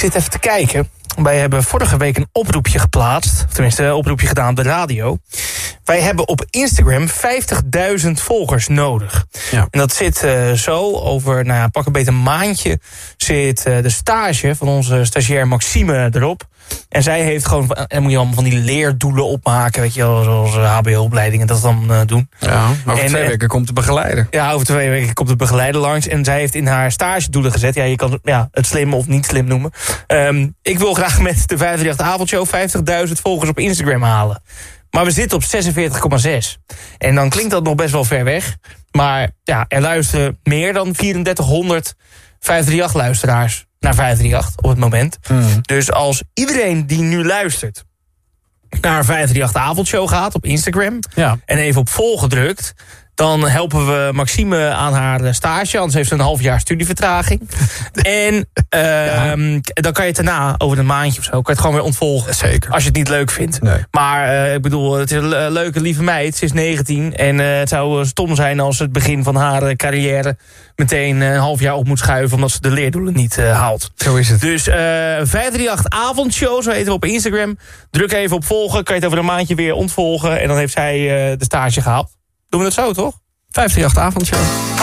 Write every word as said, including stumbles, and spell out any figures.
zit even te kijken. Wij hebben vorige week een oproepje geplaatst. Of tenminste, een oproepje gedaan op de radio. Wij hebben op Instagram vijftigduizend volgers nodig. Ja. En dat zit uh, zo over, nou ja, pak een beetje een maandje... zit uh, de stage van onze stagiair Maxime erop. En zij heeft gewoon... En dan moet je allemaal van die leerdoelen opmaken, weet je wel, zoals H B O-opleidingen dat dan uh, doen. Ja, over en, twee weken komt de begeleider. Ja, over twee weken komt de begeleider langs. En zij heeft in haar stagedoelen gezet... Ja, je kan ja, het slim of niet slim noemen. Um, ik wil graag met de vijf drie acht avondshow vijftigduizend volgers op Instagram halen. Maar we zitten op zesenveertig komma zes. En dan klinkt dat nog best wel ver weg. Maar ja, er luisteren meer dan drieëndertighonderd vijf drie acht luisteraars naar vijf drie acht op het moment. Mm. Dus als iedereen die nu luistert naar vijf drie acht avondshow gaat op Instagram... Ja. En even op volgen drukt... dan helpen we Maxime aan haar stage. Anders heeft ze een half jaar studievertraging. En uh, ja. dan kan je het daarna, over een maandje of zo... kan je het gewoon weer ontvolgen. Zeker. Als je het niet leuk vindt. Nee. Maar uh, ik bedoel, het is een leuke, lieve meid. Ze is negentien. En uh, het zou stom zijn als het begin van haar carrière... meteen een half jaar op moet schuiven... omdat ze de leerdoelen niet uh, haalt. Zo is het. Dus uh, vijf drie acht avondshow, zo heet het op Instagram. Druk even op volgen. Kan je het over een maandje weer ontvolgen. En dan heeft zij uh, de stage gehaald. Doen we het zo, toch? vijf drie acht avondshow.